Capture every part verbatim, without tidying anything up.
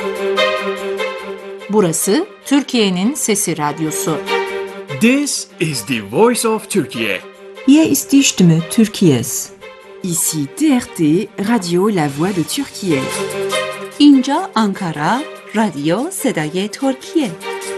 Burası Türkiye'nin Sesi Radyosu. This is the voice of Turkey. Hier ist die Stimme Türkiye's. Ici T R T, Radio La Voix de Türkiye. اینجا آنکارا، رادیو صدای ترکیه.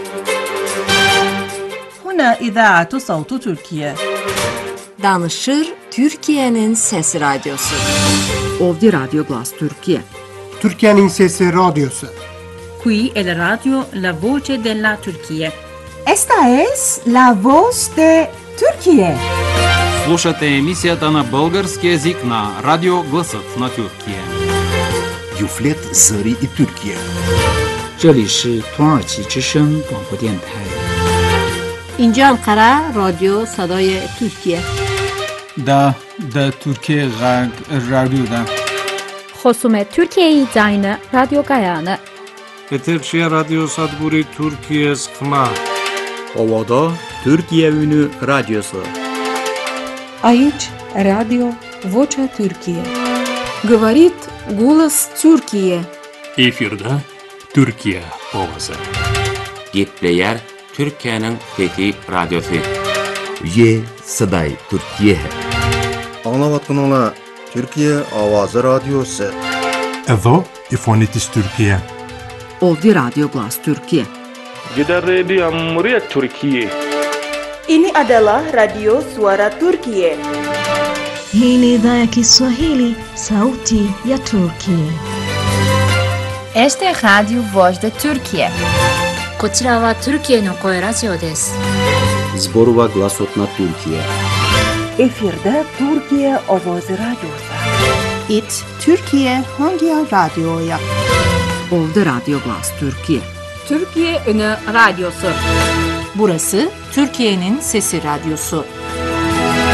هنا إذاعة صوت تركيا. Danışır Türkiye'nin Sesi Radyosu. Ovdje Radio Glas Türkiye. Türkiye'nin Sesi Radyosu. Qui è la radio La Voce della Turchia. Esta es la voz de Türkiye. Слушате емисията на български език на Радио Гласът на Türkiye. Юфлет Зări и Türkiye. 这里是土耳其之声广播电台。 اینجا انقره رادیو صدای ترکیه. دا دا Türkiye Radyo'da. خصومت Türkiye'yi dayını Radyo Gayanı. Eterçiye Radyo Sadburi Türkiye Skma. Ovada Türkiye Ünü Radyosu. Aici Radio Vocea Türkiye. Говорит голос Türkiye. Efirde Türkiye ovası. Gitleyer Türkiye'nin Fethi Radyosu. Ye Saday Türkiye. Anlavatınla Türkiye Avazı Radyosu. Evo İfonitis Türkiye. Ovdje Radio Glas Türkiye. Gider Radio Muriyet Türkiye. Ini adalah Radio Suara Turkiye. Hii ni idhaa ya Kiswahili, sauti ya Turkiye. Este es Radio Voz de Turkiye. こちらはトルキエの声ラジオです。 Zborova Glasot na Türkiye. Efirde Türkiye Avazı Radyosu. It Türkiye hangi radyoya? Ovdje Radio Glas Türkiye. Türkiye Ünü Radyosu. Burası Türkiye'nin Sesi Radyosu.